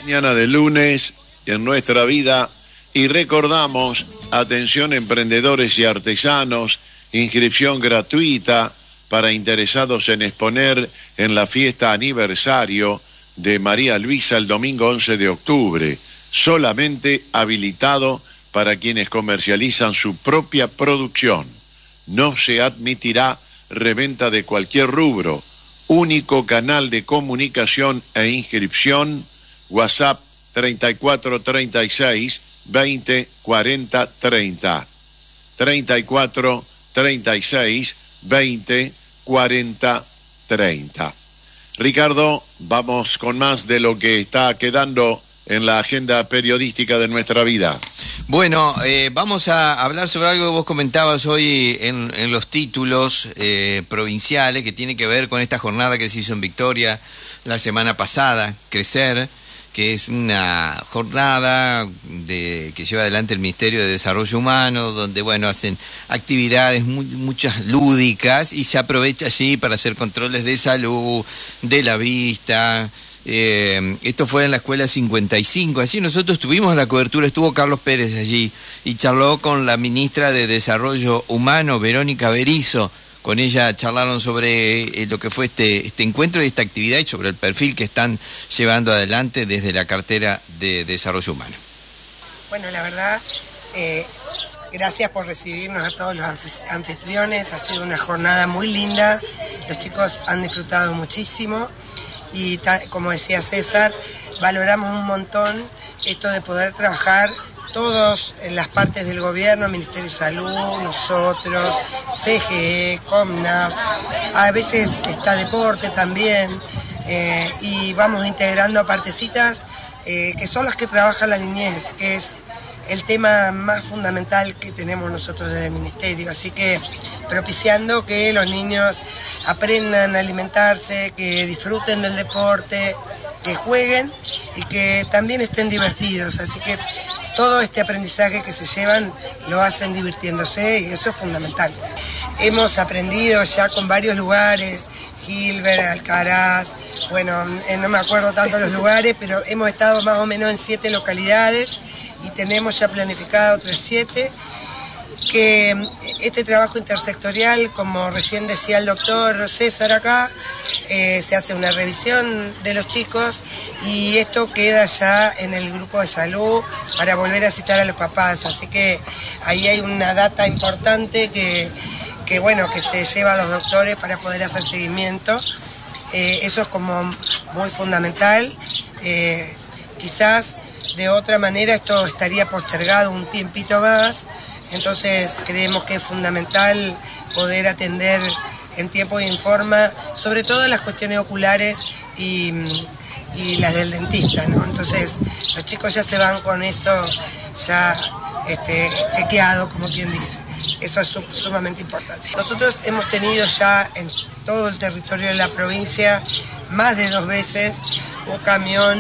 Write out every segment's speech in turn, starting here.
Mañana de lunes en nuestra vida y recordamos, atención emprendedores y artesanos, inscripción gratuita para interesados en exponer en la fiesta aniversario de María Luisa el domingo 11 de octubre, solamente habilitado para quienes comercializan su propia producción. No se admitirá reventa de cualquier rubro. Único canal de comunicación e inscripción, WhatsApp 3436 20 40 30. 3436 20 40 30. Ricardo, vamos con más de lo que está quedando en la agenda periodística de nuestra vida. Bueno, vamos a hablar sobre algo que vos comentabas hoy en los títulos provinciales, que tiene que ver con esta jornada que se hizo en Victoria la semana pasada, Crecer, que es una jornada que lleva adelante el Ministerio de Desarrollo Humano, donde, bueno, hacen actividades muchas lúdicas y se aprovecha allí para hacer controles de salud, de la vista. Esto fue en la escuela 55, así nosotros tuvimos la cobertura, estuvo Carlos Pérez allí y charló con la ministra de Desarrollo Humano, Verónica Berizo. Con ella charlaron sobre lo que fue este encuentro y esta actividad y sobre el perfil que están llevando adelante desde la cartera de Desarrollo Humano. Bueno, la verdad, gracias por recibirnos a todos los anfitriones, ha sido una jornada muy linda, los chicos han disfrutado muchísimo. Y como decía César, valoramos un montón esto de poder trabajar todos en las partes del gobierno, Ministerio de Salud, nosotros, CGE, COMNAF, a veces está deporte también, y vamos integrando partecitas que son las que trabaja la niñez, que es el tema más fundamental que tenemos nosotros desde el Ministerio, así que propiciando que los niños aprendan a alimentarse, que disfruten del deporte, que jueguen y que también estén divertidos, así que todo este aprendizaje que se llevan lo hacen divirtiéndose y eso es fundamental. Hemos aprendido ya con varios lugares, Gilbert, Alcaraz, bueno, no me acuerdo tanto los lugares, pero hemos estado más o menos en 7 localidades y tenemos ya planificado otras 7, que este trabajo intersectorial, como recién decía el doctor César acá, se hace una revisión de los chicos y esto queda ya en el grupo de salud para volver a citar a los papás, así que ahí hay una data importante que se lleva a los doctores para poder hacer seguimiento. Eso es como muy fundamental. Quizás de otra manera esto estaría postergado un tiempito más, entonces creemos que es fundamental poder atender en tiempo y en forma, sobre todo las cuestiones oculares y las del dentista, ¿no? Entonces los chicos ya se van con eso ya chequeado, como quien dice. Eso es sumamente importante. Nosotros hemos tenido ya en todo el territorio de la provincia más de 2 veces un camión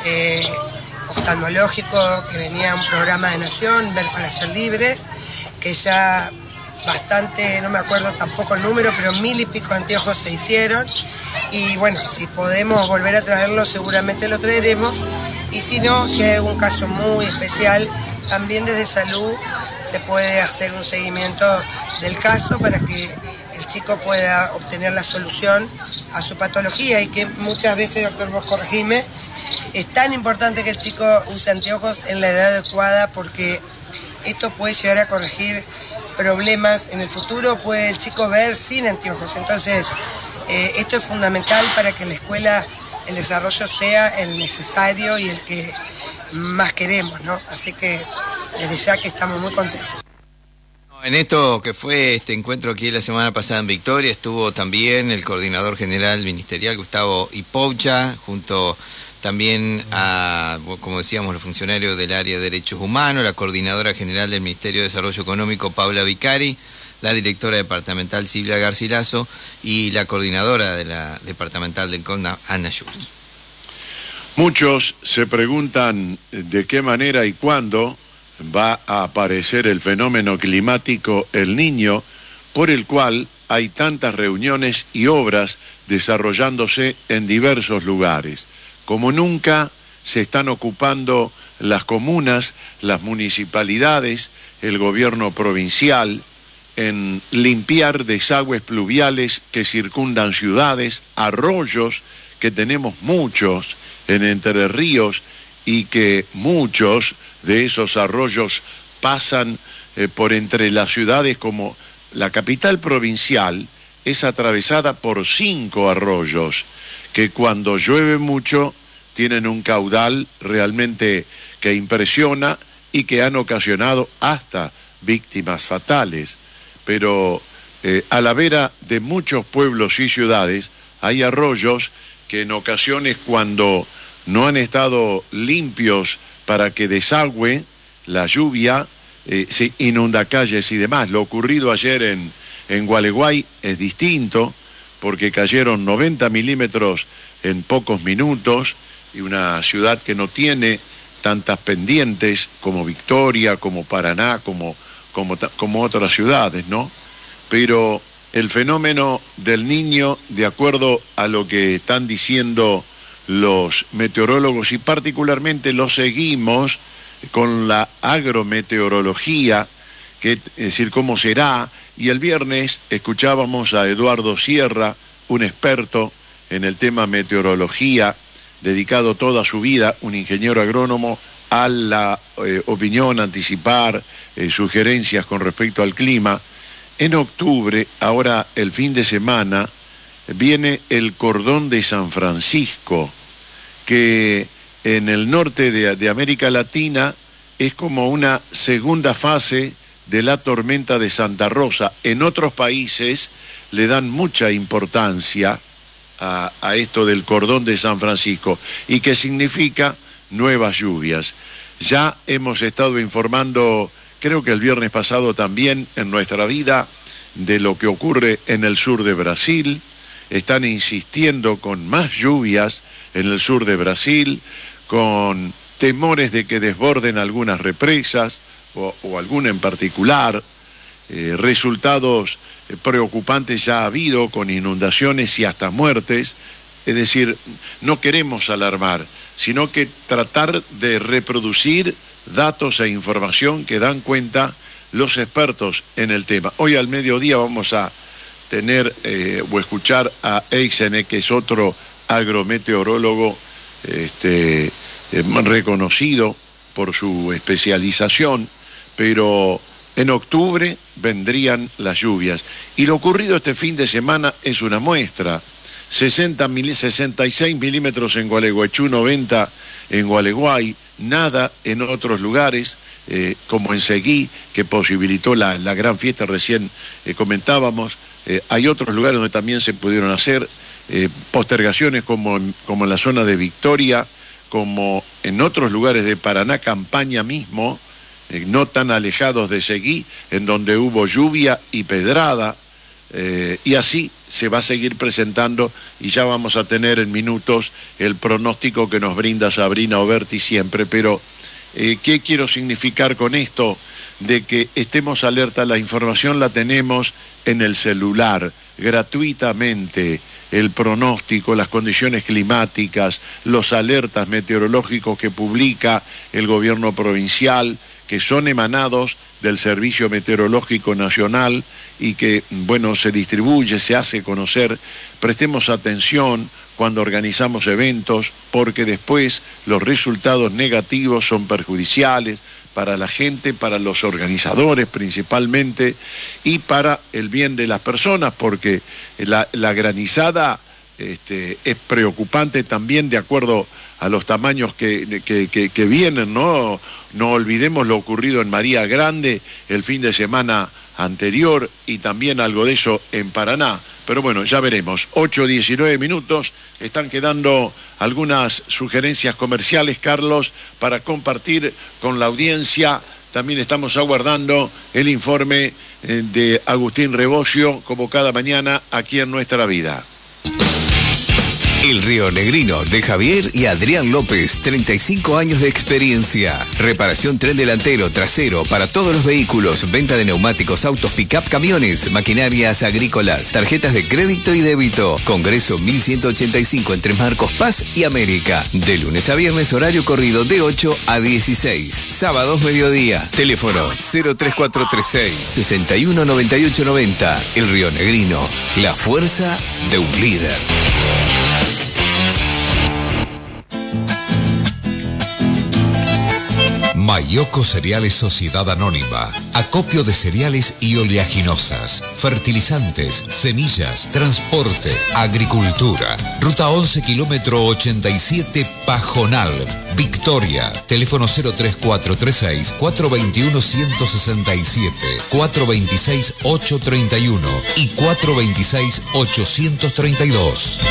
oftalmológico que venía a un programa de Nación, Ver para Ser Libres, que ya bastante, no me acuerdo tampoco el número, pero 1000 y pico anteojos se hicieron. Y bueno, si podemos volver a traerlo, seguramente lo traeremos. Y si no, si hay algún caso muy especial, también desde salud se puede hacer un seguimiento del caso para que el chico pueda obtener la solución a su patología y que muchas veces, doctor, vos corregime, es tan importante que el chico use anteojos en la edad adecuada porque esto puede llegar a corregir problemas en el futuro, puede el chico ver sin anteojos. Entonces, esto es fundamental para que en la escuela el desarrollo sea el necesario y el que más queremos, ¿no? Así que desde ya que estamos muy contentos. En esto que fue este encuentro aquí la semana pasada en Victoria, estuvo también el coordinador general ministerial Gustavo Ipoucha, junto también a, como decíamos, los funcionarios del área de Derechos Humanos, la coordinadora general del Ministerio de Desarrollo Económico, Paula Vicari, la directora departamental Silvia Garcilaso y la coordinadora de la departamental del CONAF, Ana Schultz. Muchos se preguntan de qué manera y cuándo va a aparecer el fenómeno climático El Niño, por el cual hay tantas reuniones y obras desarrollándose en diversos lugares. Como nunca, se están ocupando las comunas, las municipalidades, el gobierno provincial, en limpiar desagües pluviales que circundan ciudades, arroyos, que tenemos muchos en Entre Ríos, y que muchos de esos arroyos pasan por entre las ciudades. Como la capital provincial es atravesada por 5 arroyos, que cuando llueve mucho tienen un caudal realmente que impresiona y que han ocasionado hasta víctimas fatales. Pero a la vera de muchos pueblos y ciudades hay arroyos que en ocasiones, cuando no han estado limpios para que desagüe la lluvia, se inunda calles y demás. Lo ocurrido ayer en Gualeguay es distinto, porque cayeron 90 milímetros en pocos minutos, y una ciudad que no tiene tantas pendientes como Victoria, como Paraná, como otras ciudades, ¿no? Pero el fenómeno del Niño, de acuerdo a lo que están diciendo los meteorólogos, y particularmente lo seguimos con la agrometeorología, es decir, cómo será. Y el viernes escuchábamos a Eduardo Sierra, un experto en el tema meteorología, dedicado toda su vida, un ingeniero agrónomo, a la opinión, anticipar sugerencias con respecto al clima. En octubre, ahora el fin de semana, viene el cordón de San Francisco, que en el norte de América Latina es como una segunda fase de la tormenta de Santa Rosa. En otros países le dan mucha importancia a esto del cordón de San Francisco, y que significa nuevas lluvias. Ya hemos estado informando, creo que el viernes pasado también, en Nuestra Vida, de lo que ocurre en el sur de Brasil. Están insistiendo con más lluvias en el sur de Brasil, con temores de que desborden algunas represas, o alguna en particular. Resultados preocupantes ya ha habido, con inundaciones y hasta muertes. Es decir, no queremos alarmar, sino que tratar de reproducir datos e información que dan cuenta los expertos en el tema. Hoy al mediodía vamos a tener o escuchar a Eixene, que es otro agrometeorólogo reconocido por su especialización, pero en octubre vendrían las lluvias. Y lo ocurrido este fin de semana es una muestra. 66 milímetros en Gualeguaychú, 90 en Gualeguay, nada en otros lugares, como en Seguí, que posibilitó la gran fiesta, recién comentábamos. Hay otros lugares donde también se pudieron hacer postergaciones, como en la zona de Victoria, como en otros lugares de Paraná, Campaña mismo, no tan alejados de Seguí, en donde hubo lluvia y pedrada, y así se va a seguir presentando, y ya vamos a tener en minutos el pronóstico que nos brinda Sabrina Oberti siempre. Pero ¿qué quiero significar con esto? De que estemos alerta. La información la tenemos en el celular, gratuitamente. El pronóstico, las condiciones climáticas, los alertas meteorológicos que publica el gobierno provincial, que son emanados del Servicio Meteorológico Nacional y que, bueno, se distribuye, se hace conocer. Prestemos atención cuando organizamos eventos, porque después los resultados negativos son perjudiciales para la gente, para los organizadores principalmente, y para el bien de las personas, porque la granizada es preocupante también de acuerdo a los tamaños que vienen, ¿no? No olvidemos lo ocurrido en María Grande el fin de semana anterior, y también algo de eso en Paraná. Pero bueno, ya veremos. 8:19 minutos, están quedando algunas sugerencias comerciales, Carlos, para compartir con la audiencia. También estamos aguardando el informe de Agustín Rebocio, como cada mañana aquí en Nuestra Vida. El Río Negrino de Javier y Adrián López, 35 años de experiencia. Reparación tren delantero, trasero para todos los vehículos, venta de neumáticos, autos, pick-up, camiones, maquinarias agrícolas, tarjetas de crédito y débito. Congreso 1185 entre Marcos Paz y América. De lunes a viernes, horario corrido de 8 a 16. Sábados mediodía. Teléfono 03436 619890. El Río Negrino, la fuerza de un líder. Mayoco Cereales Sociedad Anónima. Acopio de cereales y oleaginosas, fertilizantes, semillas, transporte, agricultura. Ruta 11, kilómetro 87, Pajonal, Victoria. Teléfono 03436 421 167, 426 831 y 426 832.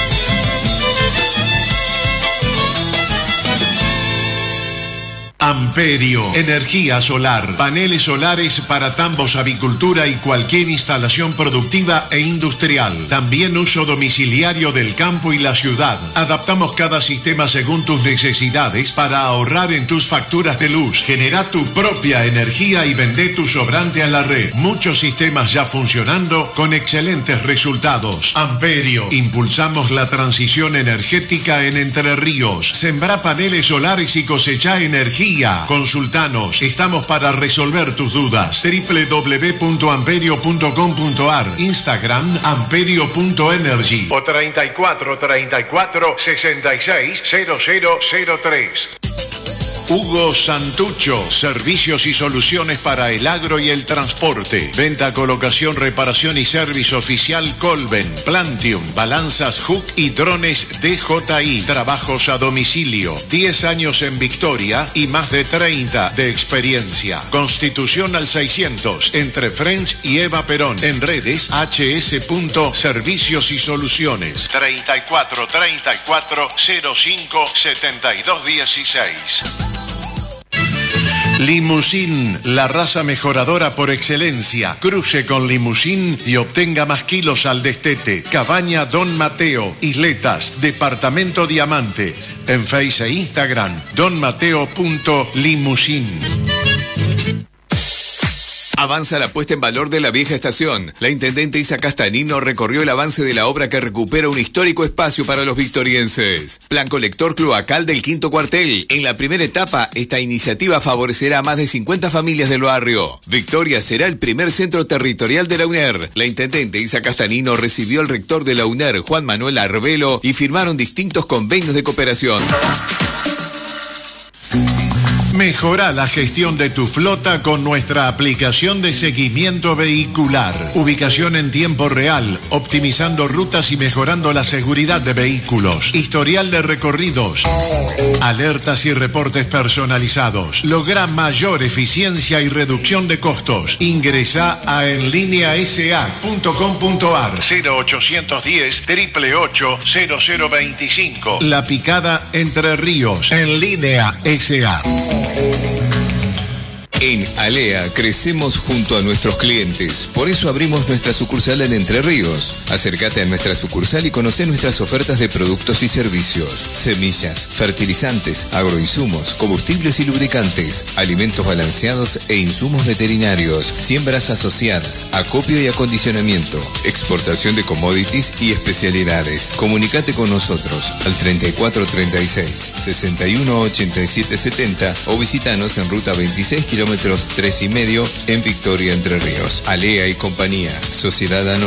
Amperio, energía solar, paneles solares para tambos, avicultura y cualquier instalación productiva e industrial. También uso domiciliario del campo y la ciudad. Adaptamos cada sistema según tus necesidades para ahorrar en tus facturas de luz. Genera tu propia energía y vende tu sobrante a la red. Muchos sistemas ya funcionando con excelentes resultados. Amperio, impulsamos la transición energética en Entre Ríos. Sembrá paneles solares y cosecha energía. Consultanos, estamos para resolver tus dudas. www.amperio.com.ar, Instagram amperio.energy o 3434 66 0003. Hugo Santucho, servicios y soluciones para el agro y el transporte. Venta, colocación, reparación y servicio oficial Colben, Plantium, balanzas Hook y drones DJI. Trabajos a domicilio. 10 años en Victoria y más de 30 de experiencia. Constitución al 600, entre French y Eva Perón. En redes hs.servicios y soluciones. 3434 05 72 16. Limusín, la raza mejoradora por excelencia. Cruce con Limusín y obtenga más kilos al destete. Cabaña Don Mateo, Isletas, Departamento Diamante. En Face e Instagram, donmateo.limusín. Avanza la puesta en valor de la vieja estación. La intendente Isa Castanino recorrió el avance de la obra que recupera un histórico espacio para los victorienses. Plan colector cloacal del quinto cuartel. En la primera etapa, esta iniciativa favorecerá a más de 50 familias del barrio. Victoria será el primer centro territorial de la UNER. La intendente Isa Castanino recibió al rector de la UNER, Juan Manuel Arbelo, y firmaron distintos convenios de cooperación. Mejora la gestión de tu flota con nuestra aplicación de seguimiento vehicular. Ubicación en tiempo real, optimizando rutas y mejorando la seguridad de vehículos. Historial de recorridos. Alertas y reportes personalizados. Logra mayor eficiencia y reducción de costos. Ingresa a enlineasa.com.ar 0810 888 0025. La Picada Entre Ríos. En Línea SA. En Alea crecemos junto a nuestros clientes. Por eso abrimos nuestra sucursal en Entre Ríos. Acércate a nuestra sucursal y conoce nuestras ofertas de productos y servicios. Semillas, fertilizantes, agroinsumos, combustibles y lubricantes, alimentos balanceados e insumos veterinarios, siembras asociadas, acopio y acondicionamiento, exportación de commodities y especialidades. Comunicate con nosotros al 3436 61 87 70 o visítanos en ruta 26 kilómetros 3,5 en Victoria, Entre Ríos. Alea y compañía, Sociedad Anónima.